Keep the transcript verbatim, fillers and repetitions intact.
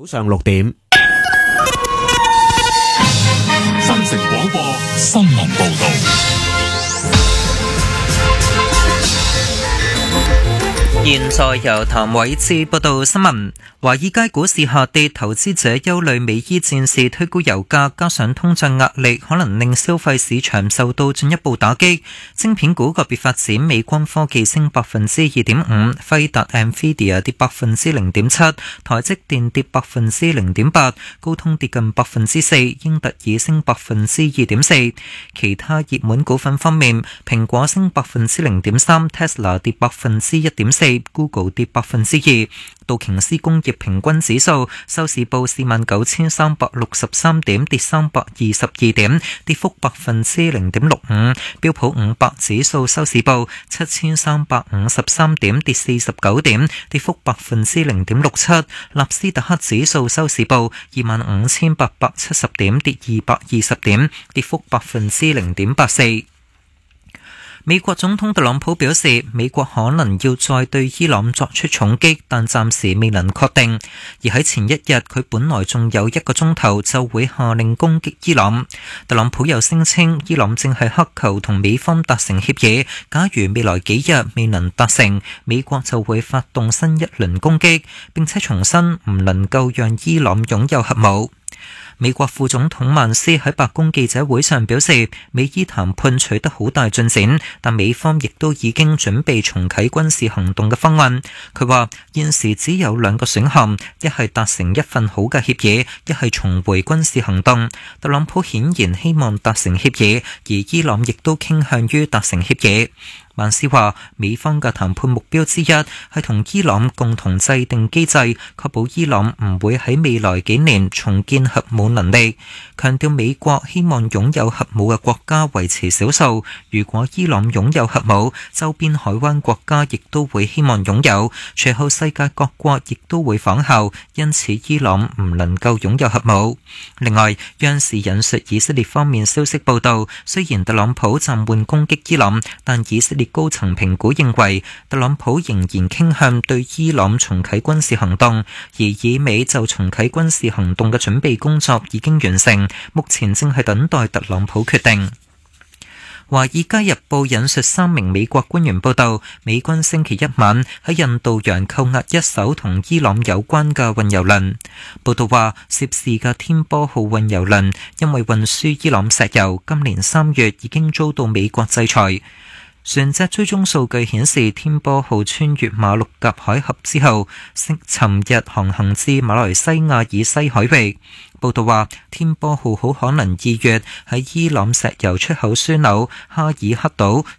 上六點， 新城廣播新聞報道。 現在由譚偉志報道新聞。華爾街股市下跌，投資者憂慮美伊戰事推高油價，加上通脹壓力，可能令消費市場受到進一步打擊。晶片股個別發展，美光科技升百分之二點五，輝達 Nvidia 跌百分之零點七，台積電跌百分之零點八，高通跌近百分之四，英特爾升百分之二點四。其他熱門股份方面，蘋果升百分之零點三 ，Tesla 跌百分之一點四。Google 跌百分之二，道瓊斯工業平均指數收市報四萬九千三百六十三點，跌三百二十二點，跌幅百分之零點六五。標普五百指數收市報七千三百五十三點，跌四十九點，跌幅百分之零點六七。納斯達克指數收市報二萬五千八百七十點，跌二百二十點，跌幅百分之零點八四。美國總統特朗普表示，美國可能要再對伊朗作出重擊，但暫時未能確定。而喺前一日，佢本來仲有一個鐘頭就會下令攻擊伊朗。特朗普又聲稱，伊朗正係乞求同美方達成協議，假如未來幾日未能達成，美國就會發動新一輪攻擊，並且重申唔能夠讓伊朗擁有核武。美國副總統曼斯喺白宮記者會上表示，美伊談判取得好大進展，但美方亦都已經準備重啟軍事行動嘅方案。佢話現時只有兩個選項，一係達成一份好嘅協議，一係重回軍事行動。特朗普顯然希望達成協議，而伊朗亦都傾向於達成協議。曼斯話，美方嘅談判目標之一係同伊朗共同制定機制，確保伊朗唔會喺未來幾年重建核武能力。強調美國希望擁有核武嘅國家維持少數，如果伊朗擁有核武，周邊海灣國家亦都會希望擁有，隨後世界各國亦都會仿效，因此伊朗唔能夠擁有核武。另外，央視引述以色列方面消息報道，雖然特朗普暫緩攻擊伊朗，但以色列高層評估認為，特朗普仍然傾向對伊朗重啟軍事行動，而以美就重啟軍事行動嘅準備工作已經完成，目前正係等待特朗普決定。華爾街日報引述三名美國官員報道，美軍星期一晚喺印度洋扣押一艘同伊朗有關嘅運油輪。報道話，涉事嘅天波號運油輪因為運輸伊朗石油，今年三月已經遭到美國制裁。船隻追蹤數據顯示，天波號穿越馬六甲海峽之後，尋日航行至馬來西亞以西海域。報道話，天波號好可能二月喺伊朗石油出口樞紐哈爾克島